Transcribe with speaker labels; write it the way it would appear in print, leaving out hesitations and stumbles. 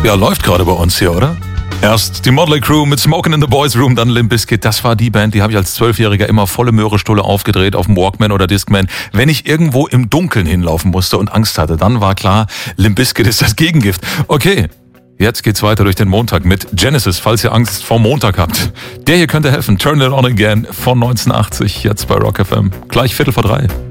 Speaker 1: Ja, läuft gerade bei uns hier, oder? Erst die Motley Crue mit Smokin' in the Boys Room, dann Limp Bizkit. Das war die Band, die habe ich als 12-Jähriger immer volle Möhrestulle aufgedreht auf dem Walkman oder Discman. Wenn ich irgendwo im Dunkeln hinlaufen musste und Angst hatte, dann war klar, Limp Bizkit ist das Gegengift. Okay, jetzt geht's weiter durch den Montag mit Genesis, falls ihr Angst vor Montag habt. Der hier könnte helfen. Turn It On Again von 1980, jetzt bei Rock FM. Gleich 14:45.